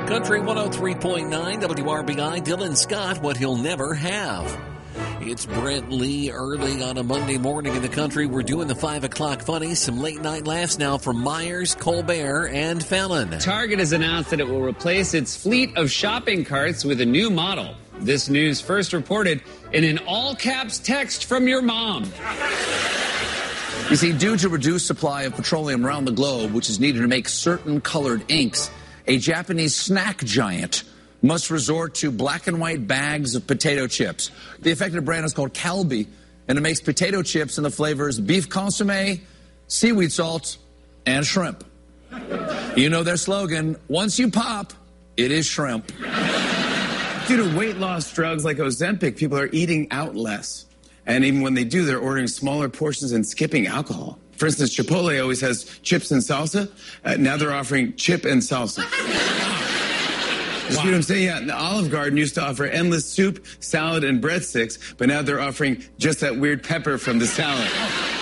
Country 103.9 WRBI, Dylan Scott, what he'll never have. It's Brent Lee early on a Monday morning in the country. We're doing the 5 o'clock funnies. Some late night laughs now from Myers, Colbert, and Fallon. Target has announced that it will replace its fleet of shopping carts with a new model. This news first reported in an all-caps text from your mom. You see, due to reduced supply of petroleum around the globe, which is needed to make certain colored inks, a Japanese snack giant must resort to black and white bags of potato chips. The affected brand is called Calbee, and it makes potato chips in the flavors beef consomme, seaweed salt, and shrimp. You know their slogan, once you pop, it is shrimp. Due to weight loss drugs like Ozempic, people are eating out less. And even when they do, they're ordering smaller portions and skipping alcohol. For instance, Chipotle always has chips and salsa. Now they're offering chip and salsa. You see what I'm saying? Yeah, the Olive Garden used to offer endless soup, salad, and breadsticks, but now they're offering just that weird pepper from the salad.